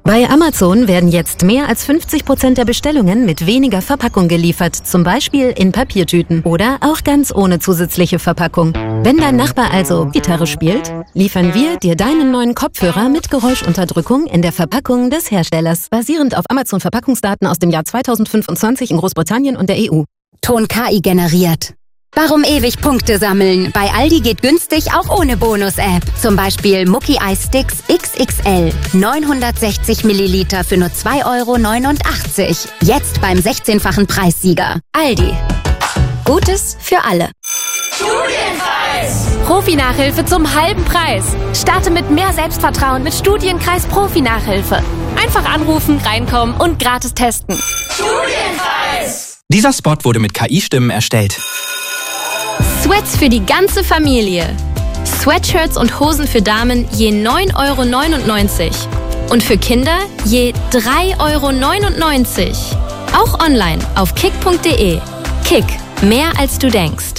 Bei Amazon werden jetzt mehr als 50% der Bestellungen mit weniger Verpackung geliefert, zum Beispiel in Papiertüten oder auch ganz ohne zusätzliche Verpackung. Wenn dein Nachbar also Gitarre spielt, liefern wir dir deinen neuen Kopfhörer mit Geräuschunterdrückung in der Verpackung des Herstellers, basierend auf Amazon-Verpackungsdaten aus dem Jahr 2025 in Großbritannien und der EU. Ton KI generiert. Warum ewig Punkte sammeln? Bei Aldi geht günstig auch ohne Bonus-App. Zum Beispiel Mucki Eis Sticks XXL. 960 Milliliter für nur 2,89 €. Jetzt beim 16-fachen Preissieger. Aldi. Gutes für alle. Studienkreis! Profi-Nachhilfe zum halben Preis. Starte mit mehr Selbstvertrauen mit Studienkreis Profi-Nachhilfe. Einfach anrufen, reinkommen und gratis testen. Studienkreis! Dieser Spot wurde mit KI-Stimmen erstellt. Sweats für die ganze Familie. Sweatshirts und Hosen für Damen je 9,99 € und für Kinder je 3,99 €. Auch online auf kick.de. Kick, mehr als du denkst.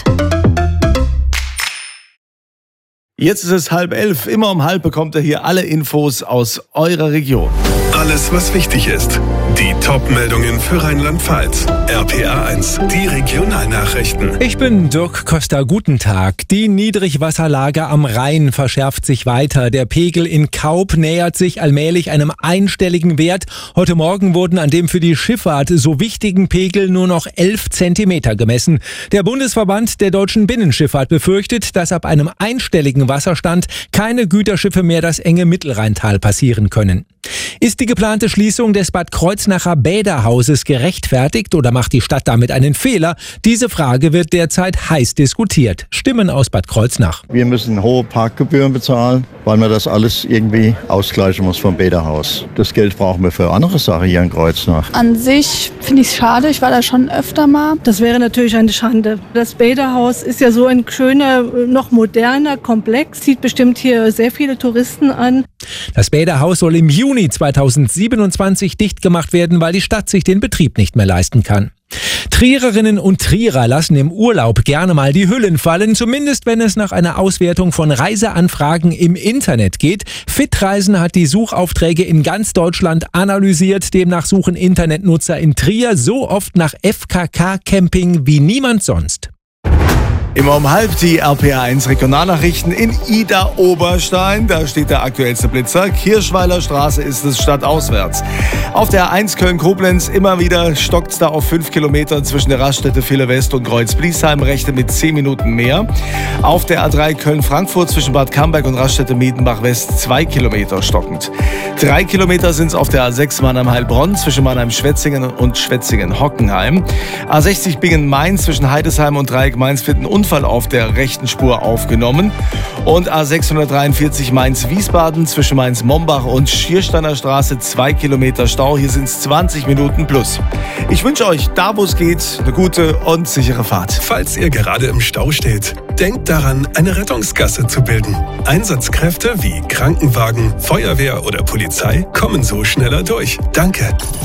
Jetzt ist es 10:30. Immer um 10 bekommt ihr hier alle Infos aus eurer Region. Alles, was wichtig ist. Die Top-Meldungen für Rheinland-Pfalz. RPA 1, die Regionalnachrichten. Ich bin Dirk Köster, guten Tag. Die Niedrigwasserlage am Rhein verschärft sich weiter. Der Pegel in Kaub nähert sich allmählich einem einstelligen Wert. Heute Morgen wurden an dem für die Schifffahrt so wichtigen Pegel nur noch 11 Zentimeter gemessen. Der Bundesverband der deutschen Binnenschifffahrt befürchtet, dass ab einem einstelligen Wasserstand keine Güterschiffe mehr das enge Mittelrheintal passieren können. Ist die geplante Schließung des Bad Kreuznacher Bäderhauses gerechtfertigt oder macht die Stadt damit einen Fehler? Diese Frage wird derzeit heiß diskutiert. Stimmen aus Bad Kreuznach. Wir müssen hohe Parkgebühren bezahlen, weil man das alles irgendwie ausgleichen muss vom Bäderhaus. Das Geld brauchen wir für andere Sachen hier in Kreuznach. An sich finde ich es schade, ich war da schon öfter mal. Das wäre natürlich eine Schande. Das Bäderhaus ist ja so ein schöner, noch moderner Komplex, zieht bestimmt hier sehr viele Touristen an. Das Bäderhaus soll im Juni 2027 dicht gemacht werden, weil die Stadt sich den Betrieb nicht mehr leisten kann. Triererinnen und Trierer lassen im Urlaub gerne mal die Hüllen fallen, zumindest wenn es nach einer Auswertung von Reiseanfragen im Internet geht. Fitreisen hat die Suchaufträge in ganz Deutschland analysiert. Demnach suchen Internetnutzer in Trier so oft nach FKK-Camping wie niemand sonst. Immer um 10 die RPA 1 Regionalnachrichten in Idar-Oberstein. Da steht der aktuellste Blitzer. Kirschweiler Straße ist es stadtauswärts. Auf der A1 Köln-Koblenz immer wieder stockt's da auf 5 Kilometer zwischen der Raststätte Villach West und Kreuz-Bliesheim. Rechte mit 10 Minuten mehr. Auf der A3 Köln-Frankfurt zwischen Bad Camberg und Raststätte Miedenbach West 2 Kilometer stockend. 3 Kilometer sind's auf der A6 Mannheim-Heilbronn zwischen Mannheim-Schwetzingen und Schwetzingen-Hockenheim. A60 Bingen-Mainz zwischen Heidesheim und Dreieck-Mainz-Witten Unfall auf der rechten Spur aufgenommen. Und A643 Mainz-Wiesbaden zwischen Mainz-Mombach und Schiersteiner Straße 2 Kilometer Stau. Hier sind es 20 Minuten plus. Ich wünsche euch, da wo es geht, eine gute und sichere Fahrt. Falls ihr gerade im Stau steht, denkt daran, eine Rettungsgasse zu bilden. Einsatzkräfte wie Krankenwagen, Feuerwehr oder Polizei kommen so schneller durch. Danke.